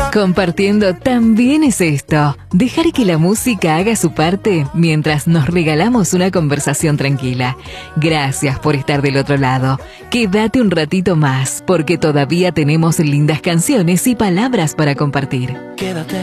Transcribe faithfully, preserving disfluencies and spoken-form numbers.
Compartiendo también es esto. Dejar que la música haga su parte mientras nos regalamos una conversación tranquila. Gracias por estar del otro lado. Quédate un ratito más porque todavía tenemos lindas canciones y palabras para compartir. Quédate.